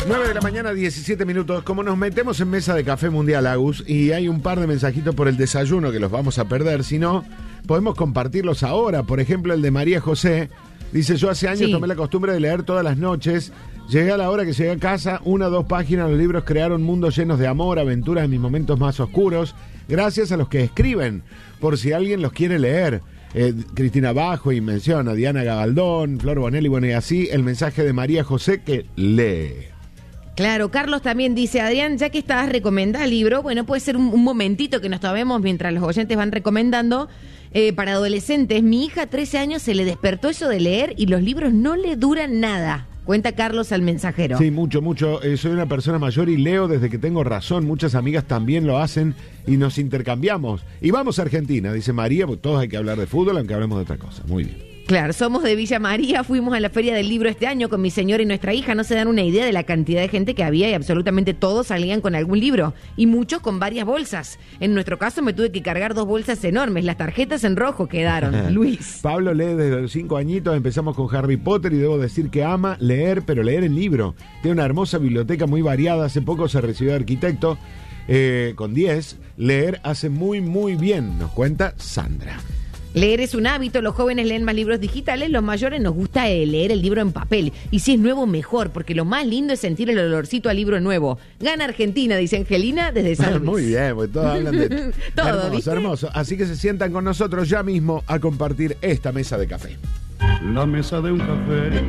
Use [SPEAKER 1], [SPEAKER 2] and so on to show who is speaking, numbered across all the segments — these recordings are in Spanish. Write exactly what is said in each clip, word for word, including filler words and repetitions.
[SPEAKER 1] nueve de la mañana, diecisiete minutos. Como nos metemos en mesa de café mundial, Agus, y hay un par de mensajitos por el desayuno que los vamos a perder, si no, podemos compartirlos ahora. Por ejemplo, el de María José. Dice, yo hace años sí. tomé la costumbre de leer todas las noches. Llegué a la hora que llegué a casa, una o dos páginas, los libros crearon mundos llenos de amor, aventuras en mis momentos más oscuros. Gracias a los que escriben, por si alguien los quiere leer. Eh, Cristina Bajo y menciona Diana Gabaldón, Flor Bonelli, bueno, y así el mensaje de María José que lee.
[SPEAKER 2] Claro, Carlos también dice, Adrián, ya que estabas recomendando el libro, bueno, puede ser un, un momentito que nos tomemos mientras los oyentes van recomendando. Eh, para adolescentes, mi hija, trece años, se le despertó eso de leer y los libros no le duran nada. Cuenta Carlos al mensajero.
[SPEAKER 1] Sí, mucho, mucho. Eh, soy una persona mayor y leo desde que tengo razón. Muchas amigas también lo hacen y nos intercambiamos. Y vamos a Argentina, dice María, porque todos hay que hablar de fútbol, aunque hablemos de otra cosa. Muy bien.
[SPEAKER 2] Claro, somos de Villa María, fuimos a la Feria del Libro este año con mi señora y nuestra hija. No se dan una idea de la cantidad de gente que había y absolutamente todos salían con algún libro. Y muchos con varias bolsas. En nuestro caso me tuve que cargar dos bolsas enormes. Las tarjetas en rojo quedaron. Luis.
[SPEAKER 1] Pablo lee desde los cinco añitos, empezamos con Harry Potter y debo decir que ama leer, pero leer el libro. Tiene una hermosa biblioteca muy variada. Hace poco se recibió de arquitecto eh, con diez. Leer hace muy, muy bien, nos cuenta Sandra.
[SPEAKER 2] Leer es un hábito, los jóvenes leen más libros digitales, los mayores nos gusta leer el libro en papel. Y si es nuevo, mejor, porque lo más lindo es sentir el olorcito al libro nuevo. Gana Argentina, dice Angelina, desde San Luis.
[SPEAKER 1] Muy bien, pues todos hablan de
[SPEAKER 2] todo,
[SPEAKER 1] hermoso,
[SPEAKER 2] ¿viste?
[SPEAKER 1] hermoso. Así que se sientan con nosotros ya mismo a compartir esta mesa de café.
[SPEAKER 3] La mesa de un café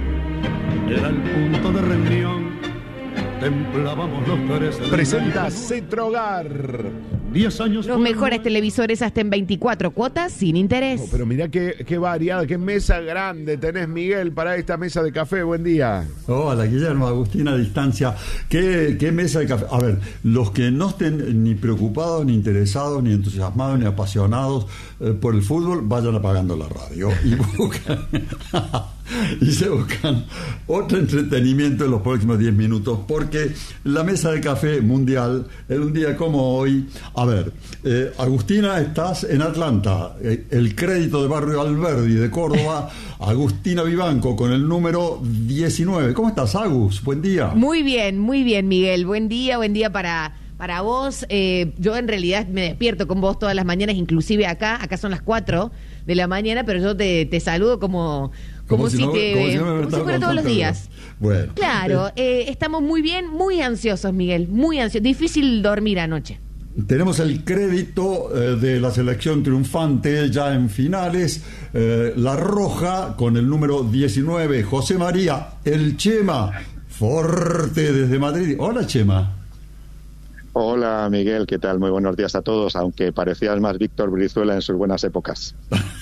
[SPEAKER 3] era el punto de reunión. Templábamos los tres.
[SPEAKER 1] Presenta Cetrogar.
[SPEAKER 3] Diez años.
[SPEAKER 2] Los mejores televisores hasta en veinticuatro cuotas sin interés.
[SPEAKER 1] Oh, pero mirá qué, qué variada, qué mesa grande tenés, Miguel, para esta mesa de café. Buen día.
[SPEAKER 4] Hola, Guillermo, Agustina, a distancia. ¿Qué, qué mesa de café? A ver, los que no estén ni preocupados, ni interesados, ni entusiasmados, ni apasionados eh, por el fútbol, vayan apagando la radio y buscan... y se buscan otro entretenimiento en los próximos diez minutos, porque la mesa de café mundial, en un día como hoy, a ver, eh, Agustina, estás en Atlanta, eh, el crédito de Barrio Alberdi de Córdoba, Agustina Vivanco con el número diecinueve. ¿Cómo estás, Agus? Buen día.
[SPEAKER 2] Muy bien, muy bien, Miguel. Buen día, buen día para... Para vos, eh, yo en realidad me despierto con vos todas las mañanas, inclusive acá, acá son las cuatro de la mañana, pero yo te, te saludo como, como, como si, si no, te, como si, no como si fuera todos los días.
[SPEAKER 4] Bueno.
[SPEAKER 2] Claro, eh, eh, estamos muy bien, muy ansiosos, Miguel, muy ansiosos. Difícil dormir anoche.
[SPEAKER 4] Tenemos el crédito eh, de la selección triunfante ya en finales, eh, la roja con el número diecinueve, José María, el Chema, Forte desde Madrid. Hola, Chema.
[SPEAKER 5] Hola, Miguel, ¿qué tal? Muy buenos días a todos, aunque parecías más Víctor Brizuela en sus buenas épocas.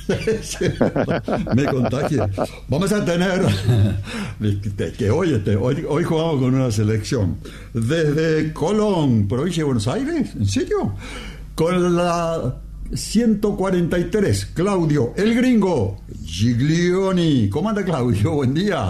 [SPEAKER 4] Me contagie. Vamos a tener que hoy, este, hoy hoy jugamos con una selección desde Colón, provincia de Buenos Aires, ¿en serio? Con la ciento cuarenta y tres, Claudio, el gringo, Giglioni. ¿Cómo anda, Claudio? Buen día.